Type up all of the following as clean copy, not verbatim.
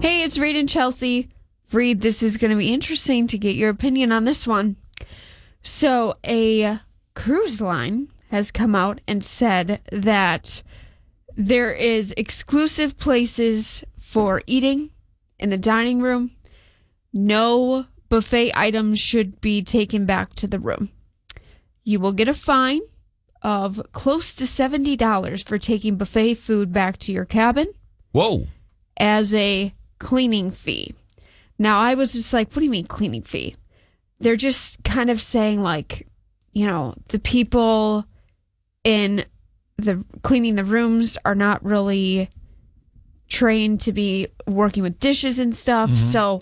Hey, it's Reed and Chelsea. Reed, this is going to be interesting to get your opinion on this one. So, a cruise line has come out and said that there is exclusive places for eating in the dining room. No buffet items should be taken back to the room. You will get a fine of close to $70 for taking buffet food back to your cabin. Whoa. As a cleaning fee. Now, I was just like, what do you mean cleaning fee? They're just kind of saying like, the people in the cleaning the rooms are not really trained to be working with dishes and stuff. Mm-hmm. So,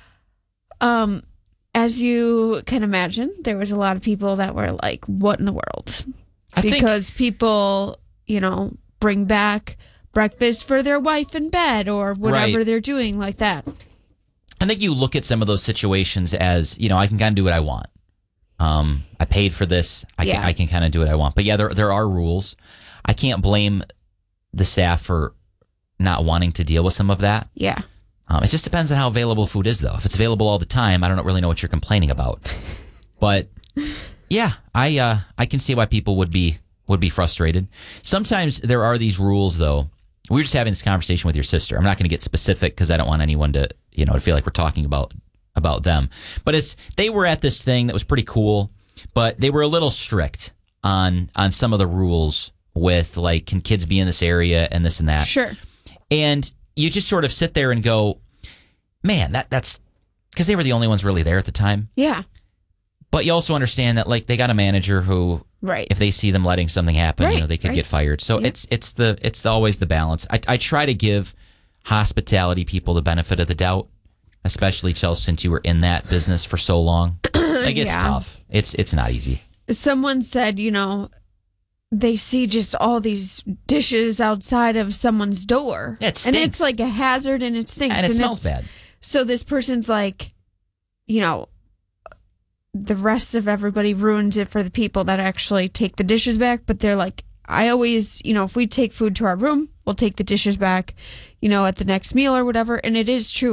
as you can imagine, there was a lot of people that were like, what in the world? Because people, bring back breakfast for their wife in bed or whatever they're doing like that. I think you look at some of those situations as, I can kind of do what I want. I paid for this. I can kind of do what I want. But yeah, there are rules. I can't blame the staff for not wanting to deal with some of that. Yeah. It just depends on how available food is, though. If it's available all the time, I don't really know what you're complaining about. But yeah, I can see why people would be frustrated. Sometimes there are these rules, though. We were just having this conversation with your sister. I'm not going to get specific because I don't want anyone to, to feel like we're talking about them. But they were at this thing that was pretty cool, but they were a little strict on some of the rules with like, can kids be in this area and this and that? Sure. And you just sort of sit there and go, man, that's because they were the only ones really there at the time. Yeah. But you also understand that like they got a manager who, if they see them letting something happen, they could get fired. So it's always the balance. I try to give hospitality people the benefit of the doubt, especially Chelsea, since you were in that business for so long. Like it's tough. It's not easy. Someone said, they see just all these dishes outside of someone's door. Yeah, it stinks. And it's like a hazard and it stinks. And it smells bad. So this person's like, the rest of everybody ruins it for the people that actually take the dishes back. But they're like, I always, if we take food to our room, we'll take the dishes back, at the next meal or whatever. And it is true.